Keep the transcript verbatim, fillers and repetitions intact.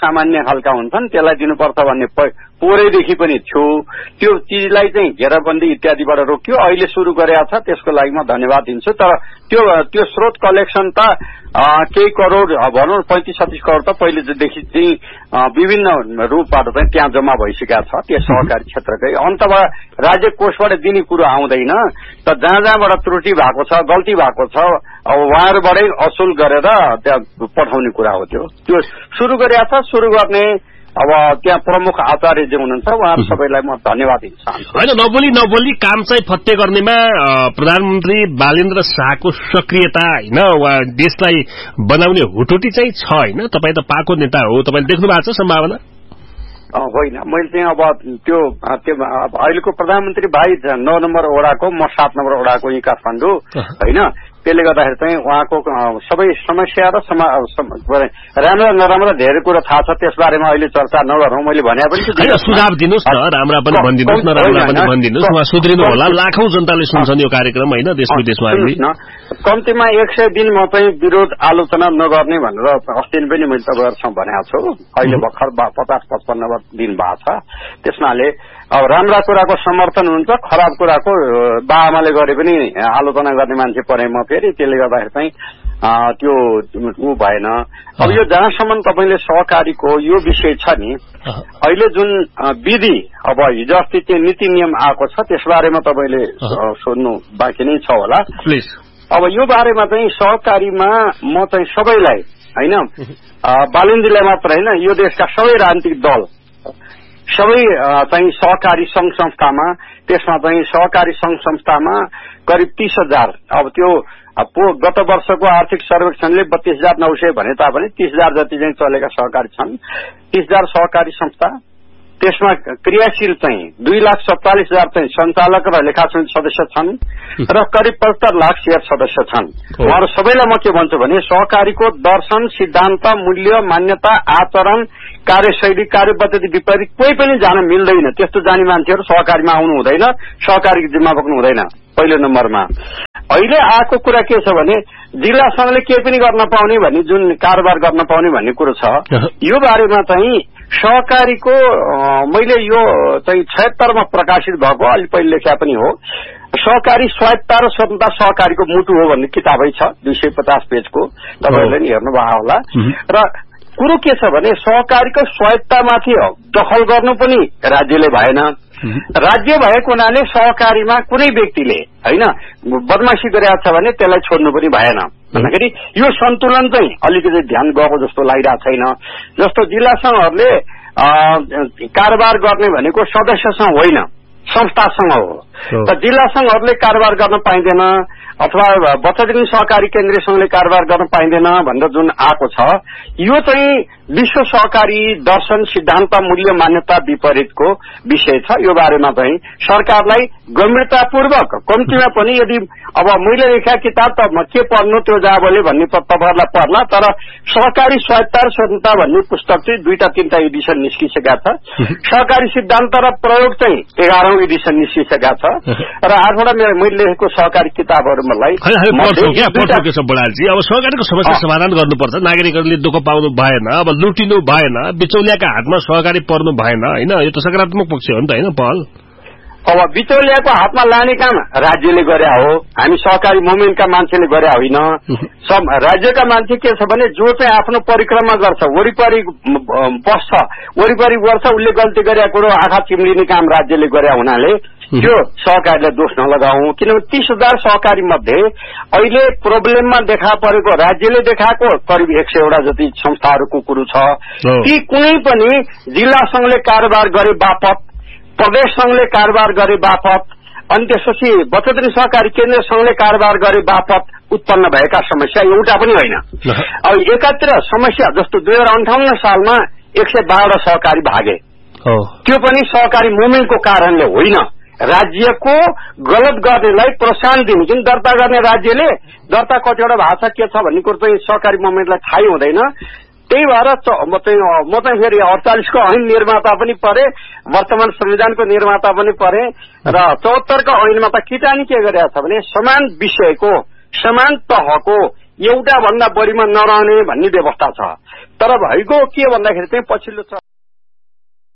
सामान्य खालका हुन्छन् त्यसलाई दिनुपर्छ भन्ने पोहोरैदेखि पनि थियो। त्यो चिजलाई चाहिँ घेराबन्दी इत्यादिबाट रोकियो, अहिले सुरु गरेको छ, त्यसको लागि म धन्यवाद दिन्छु। तर त्यो त्यो स्रोत कलेक्सन त केही करोड भनौँ पैंतिस छत्तीस करोड त पहिलेदेखि चाहिँ विभिन्न रूपबाट चाहिँ त्यहाँ जम्मा भइसकेका छ त्यस सहकारी क्षेत्रकै। अन्तबाट राज्य कोषबाट दिने कुरो आउँदैन, त जहाँ जहाँबाट त्रुटि भएको छ, गल्ती भएको छ, अब उहाँहरूबाटै असुल गरेर त्यहाँ पठाउने कुरा हो। त्यो त्यो सुरु गरेका छ, सुरु गर्ने अब त्यहाँ प्रमुख आचार्यजी हुनुहुन्छ, उहाँहरू सबैलाई म धन्यवाद दिन चाहन्छु। होइन, नबोली नबोली काम चाहिँ फत्ते गर्नेमा प्रधानमन्त्री बालेन्द्र शाहको सक्रियता होइन, उहाँ देशलाई बनाउने हुटुटी चाहिँ छ होइन। तपाईँ त पाको नेता हो, तपाईँले देख्नु भएको छ सम्भावना? होइन, मैले चाहिँ अब त्यो त्यो अहिलेको प्रधानमन्त्री भाइ नौ नम्बर वडाको, म सात नम्बर वडाको यहीँ काठमाडौँ होइन। त्यसले गर्दाखेरि चाहिँ उहाँको सबै समस्या र राम्रा नराम्रा धेरै कुरा थाहा छ, त्यसबारेमा अहिले चर्चा नगरौँ। मैले भने पनि सुझाव दिनुहोस् न, राम्रा पनि भनिदिनुहोस्, नराम्रा पनि भनिदिनुहोस्, उहाँ सुध्रिनु होला। लाखौं जनताले सुन्छन् यो कार्यक्रम होइन, देश विदेशमा। कम्तीमा एक सय दिन म चाहिँ विरोध आलोचना नगर्ने भनेर अस्ति पनि मैले तपाईँहरूसँग भनेको छु। अहिले भर्खर पचास पचपन्न दिन भएको छ। त्यसमाले अब राम्रा कुराको समर्थन हुन्छ, खराब कुराको बाआमाले गरे पनि आलोचना गर्ने मान्छे परे म फेरि। त्यसले गर्दाखेरि चाहिँ त्यो ऊ भएन। अब यो जहाँसम्म तपाईँले सहकारीको यो विषय छ नि, अहिले जुन विधि अब हिजो अस्ति त्यो नीति नियम आएको छ त्यसबारेमा तपाईँले सोध्नु बाँकी नै छ होला। प्लिज अब यो बारेमा चाहिँ सहकारीमा म चाहिँ सबैलाई होइन, बालेन्द्रलाई मात्र होइन, यो देशका सबै राजनीतिक दल, सबै चाहिँ सहकारी संघ संस्थामा, त्यसमा चाहिँ सहकारी संघ संस्थामा करिब तीस हजार अब त्यो गत वर्षको आर्थिक सर्वेक्षणले बत्तीस हजार नौ सय भने तापनि तीस हजार जति चाहिँ चलेका सहकारी छन्। तीस हजार सहकारी संस्था, त्यसमा क्रियाशील चाहिँ दुई लाख सत्तालिस हजार चाहिँ सञ्चालक र लेखा सदस्य छन् र करिब पचहत्तर लाख शेयर सदस्य छन्। उहाँहरू सबैलाई म के भन्छु भने सहकारीको दर्शन, सिद्धान्त, मूल्य, मान्यता, आचरण, कार्यशैली, कार्यपद्धति विपरीत कोही पनि जान मिल्दैन। त्यस्तो जाने मान्छेहरू सहकारीमा आउनु हुँदैन, सहकारीको जिम्मा बोक्नु हुँदैन। पहिलो नम्बरमा अहिले आएको कुरा के छ भने जिल्ला संघले केही पनि गर्न पाउने भन्ने, जुन कारोबार गर्न पाउने भन्ने कुरो छ, यो बारेमा चाहिँ सहकारीको मैले यो चाहिँ छयत्तरमा प्रकाशित भएको अलि पहिले लेखा पनि हो, सहकारी स्वायत्ता र स्वतन्त्रता सहकारीको मुटु हो भन्ने किताबै छ, दुई सय पचास पेजको, तपाईँहरूले नि हेर्नुभएको होला। र कुरो के छ भने सहकारीको स्वायत्तामाथि दखल गर्नु पनि राज्यले भएन। राज्य भएको हुनाले सहकारीमा कुनै व्यक्तिले होइन बदमाशी गरेको छ भने त्यसलाई छोड्नु पनि भएन। भन्दाखेरि यो सन्तुलन चाहिँ अलिकति ध्यान गएको जस्तो लागिरहेको छैन। जस्तो जिल्ला संघहरूले कारोबार गर्ने भनेको सदस्यसँग होइन, संस्थासँग हो। त जिल्ला संघहरूले कारोबार गर्न पाइँदैन अथवा बचत ऋण सहकारी केन्द्रीय संघले कारोबार गर्न पाइँदैन भनेर जुन आएको छ, यो चाहिँ विश्व सहकारी दर्शन, सिद्धान्त, मूल्य, मान्यता विपरीतको विषय छ। यो बारेमा चाहिँ सरकारलाई गम्भीरतापूर्वक कम्तीमा पनि यदि अब मैले लेखेका किताब त के पढ्नु त्यो जाबले भन्ने तपाईँहरूलाई पर्ला, तर सहकारी स्वायत्ता र स्वतन्त्रता भन्ने पुस्तक चाहिँ दुईटा तीनटा एडिसन निस्किसकेका छ। सहकारी सिद्धान्त र प्रयोग चाहिँ एघारौं एडिसन निस्किसकेका छ। र आठवटा मैले लेखेको सहकारी किताबहरू अब सहकारीको समस्या समाधान गर्नुपर्छ, नागरिकहरूले दुःख पाउनु भएन, अब लुटिनु भएन, बिचौलियाका हातमा सहकारी पर्नु भएन होइन। यो त सकारात्मक पक्ष हो नि त होइन पहल। अब बिचौलियाको हातमा लाने काम राज्यले गरे हो, हामी सहकारी मुभमेन्टका मान्छेले गरे होइन। सब राज्यका मान्छे के छ भने जो चाहिँ आफ्नो परिक्रमा गर्छ, वरिपरि बस्छ, वरिपरि गर्छ, उसले गल्ती गरेका कुरो आँखा चिम्लिने काम राज्यले गरे हुनाले त्यो सहकारीलाई दोष नलगाऊ। किनभने तीस हजार सहकारी मध्ये अहिले प्रोब्लेममा देखा परेको राज्यले देखाएको करिब एक सय वटा जति संस्थाहरूको कुरो छ। ती कुनै पनि जिल्ला संघले कारोबार गरे बापत, प्रदेश संघले कारोबार गरे बापत, अनि त्यसपछि बचत ऋण सहकारी केन्द्र संघले कारोबार गरे बापत उत्पन्न भएका समस्या एउटा पनि होइन। अब एकातिर समस्या जस्तो दुई हजार अन्ठाउन्न सालमा एक सय बाह्रवटा सहकारी भागे, त्यो पनि सहकारी मुभमेन्टको कारणले होइन, राज्यको गलत गर्नेलाई प्रोत्साहन दिनु। जुन दर्ता गर्ने राज्यले दर्ता कतिवटा भाषा के छ भन्ने कुरो चाहिँ सहकारी मुभमेन्टलाई थाहै हुँदैन। त्यही भएर म चाहिँ म चाहिँ फेरि अडचालिसको ऐन निर्माता पनि परे, वर्तमान संविधानको निर्माता पनि परे र चौहत्तरको ऐनमा त किटानी के गरेको छ भने समान विषयको, समान तहको, एउटा भन्दा बढीमा नरहने भन्ने व्यवस्था छ। तर भइगयो के भन्दाखेरि चाहिँ पछिल्लो